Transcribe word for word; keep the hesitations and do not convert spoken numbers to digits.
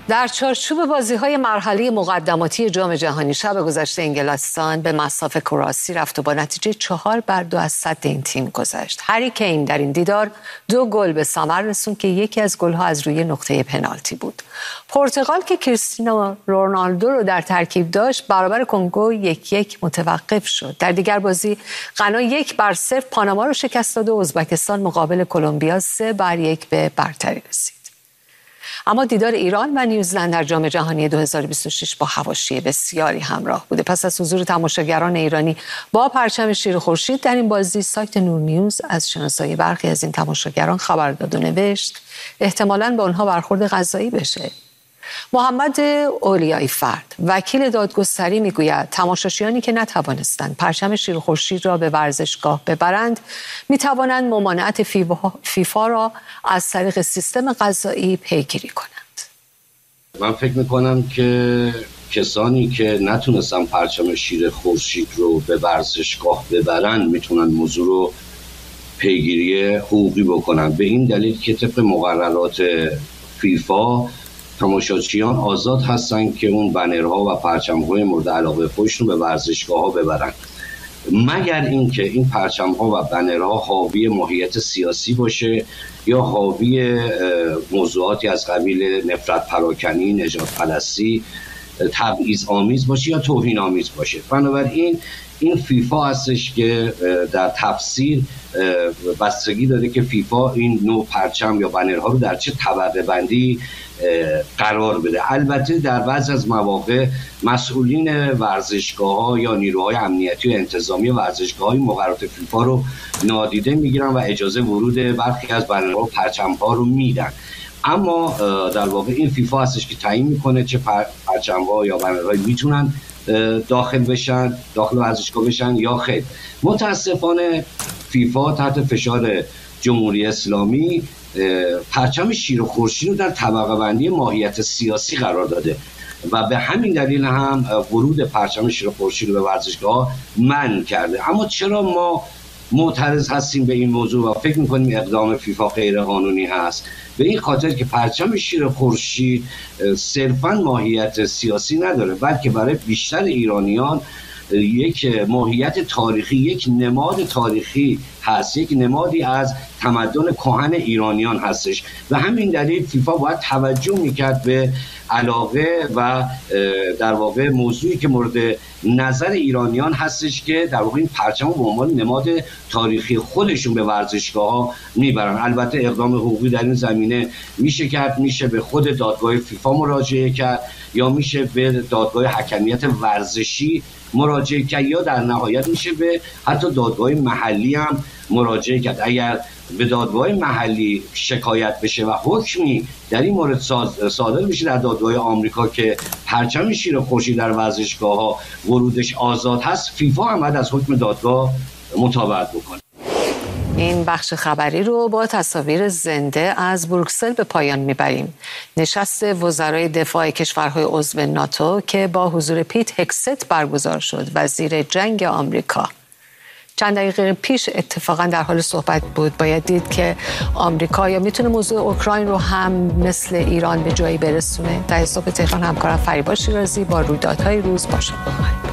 در چارچوب بازی‌های مرحله مقدماتی جام جهانی شب گذشته انگلستان به مصاف کرواسی رفت و با نتیجه چهار بر دو از سد این تیم گذشت. هری کین در این دیدار دو گل به ثمر رسوند که یکی از گل‌ها از روی نقطه پنالتی بود. پرتغال که کریستیانو رونالدو رو در ترکیب داشت برابر کنگو یک یک متوقف شد. در دیگر بازی غنا یک بر صفر پاناما رو شکست داد و ازبکستان مقابل کلمبیا سه بر یک به برتری رسید. اما دیدار ایران و نیوزلند در جام جهانی دو هزار و بیست و شش با حواشی بسیاری همراه بوده. پس از حضور تماشاگران ایرانی با پرچم شیر خورشید در این بازی، سایت نور نیوز از شناسایی برخی از این تماشاگران خبر داد و نوشت احتمالاً به آنها برخورد قضایی بشه. محمد اولیایی فرد وکیل دادگستری میگوید تماشاچیانی که نتوانستند پرچم شیر خورشید را به ورزشگاه ببرند میتوانند ممانعت فیفا را از طریق سیستم قضایی پیگیری کنند. من فکر میکنم که کسانی که نتونستن پرچم شیر خورشید رو به ورزشگاه ببرن میتونن موضوع رو پیگیری حقوقی بکنن، به این دلیل که طبق مقررات فیفا تماشاچیان آزاد هستند که اون بنرها و پرچم‌های مورد علاقه خودشون به ورزشگاه‌ها ببرن، مگر اینکه این پرچم‌ها و بنرها حاوی ماهیت سیاسی باشه یا حاوی موضوعاتی از قبیل نفرت پراکنی، نژاد پرستی، تبعیض آمیز باشه یا توهین آمیز باشه. بنابراین این فیفا هستش که در تفسیر بستگی داده که فیفا این نوع پرچم یا بنرها رو در چه طبقه بندی قرار بده. البته در بعضی از مواقع مسئولین ورزشگاه‌ها یا نیروهای امنیتی و انتظامی ورزشگاه‌های مقررات فیفا رو نادیده میگیرن و اجازه ورود برخی از بنرها و پرچم‌ها رو میدن، اما در واقع این فیفا هستش که تعیین میکنه چه پرچم‌ها یا بنرهایی میتونن داخل بشن، داخل ورزشگاه بشن یا خیر. متاسفانه فیفا تحت فشار جمهوری اسلامی پرچم شیر و خورشید رو در طبقه بندی ماهیت سیاسی قرار داده و به همین دلیل هم ورود پرچم شیر و خورشید رو به ورزشگاه منع کرده. اما چرا ما معترض هستیم به این موضوع و فکر میکنیم اقدام فیفا غیر قانونی هست؟ به این خاطر که پرچم شیر خورشید صرفاً ماهیت سیاسی نداره، بلکه برای بیشتر ایرانیان یک ماهیت تاریخی، یک نماد تاریخی هست، یک نمادی از تمدن کهن ایرانیان هستش و همین دلیل فیفا باید توجه میکرد به علاقه و در واقع موضوعی که مورد نظر ایرانیان هستش که در واقع این پرچم رو به عنوان نماد تاریخی خودشون به ورزشگاه ها میبرن. البته اقدام حقوقی در این زمینه میشه کرد، میشه به خود دادگاه فیفا مراجعه کرد یا میشه به دادگاه حکمیت ورزشی مراجعه کرد یا در نهایت میشه به حتی دادگاه محلی هم مراجعه کرد. اگر به دادگاه محلی شکایت بشه و حکمی در این مورد صادر بشه در دادگاه آمریکا که پرچم شیر خورشید در ورزشگاه‌ها ورودش آزاد هست، فیفا هم باید از حکم دادگاه مطابقت بکنه. این بخش خبری رو با تصاویر زنده از بروکسل به پایان میبریم. نشست وزرای دفاع کشورهای عضو ناتو که با حضور پیت هکست برگزار شد، وزیر جنگ آمریکا. چند دقیقه پیش اتفاقا در حال صحبت بود. باید دید که آمریکا یا میتونه موضوع اوکراین رو هم مثل ایران به جایی برسونه. در صبح تهران همکارم فریبا شیرازی با رویدادهای روز باشد.